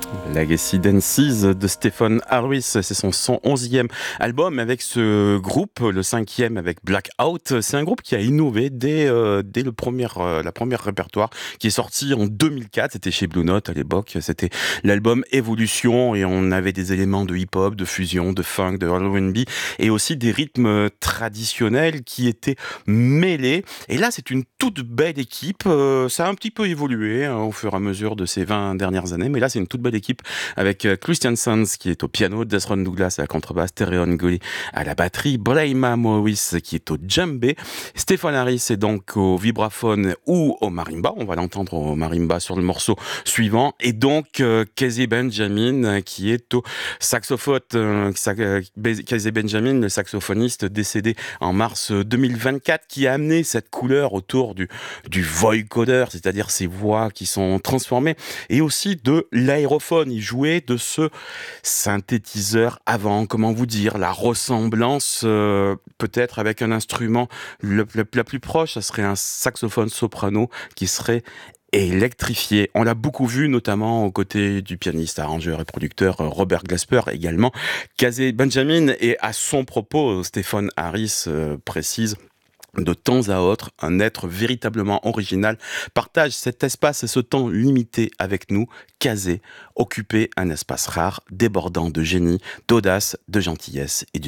Legacy Dances de Stephen Harris, c'est son 111e album avec ce groupe, le 5e avec Blackout. C'est un groupe qui a innové dès la première répertoire qui est sorti en 2004. C'était chez Blue Note à l'époque. C'était l'album Evolution et on avait des éléments de hip-hop, de fusion, de funk, de R&B et aussi des rythmes traditionnels qui étaient mêlés. Et là, c'est une toute belle équipe. Ça a un petit peu évolué au fur et à mesure de ces 20 dernières années, mais là, c'est une toute belle équipe avec Christian Sands qui est au piano, Desron Douglas à la contrebasse, Terry Ngoli à la batterie, Brahima Morris qui est au djembé, Stéphane Harris est donc au vibraphone ou au marimba, on va l'entendre au marimba sur le morceau suivant, et donc Casey Benjamin qui est au saxophone, Casey Benjamin, le saxophoniste décédé en mars 2024, qui a amené cette couleur autour du vocoder, c'est-à-dire ces voix qui sont transformées, et aussi de l'aérophone. Il jouait de ce synthétiseur avant, comment vous dire, la ressemblance peut-être avec un instrument la plus proche, ça serait un saxophone soprano qui serait électrifié. On l'a beaucoup vu, notamment aux côtés du pianiste, arrangeur et producteur Robert Glasper également. Casey Benjamin, et à son propos, Stephen Harris précise: de temps à autre, un être véritablement original partage cet espace et ce temps limité avec nous. Casey occupait un espace rare, débordant de génie, d'audace, de gentillesse et